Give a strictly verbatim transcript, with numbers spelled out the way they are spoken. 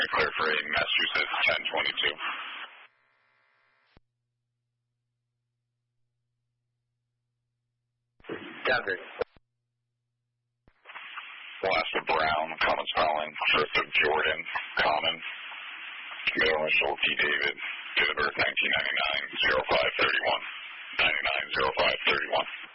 Clear for eight, Massachusetts, ten twenty-two. Denver. Last for Brown, common spelling. First of Jordan, common. Middle initial T. David. Date of birth nineteen ninety-nine, oh five thirty-one. ninety-nine, oh five thirty-one.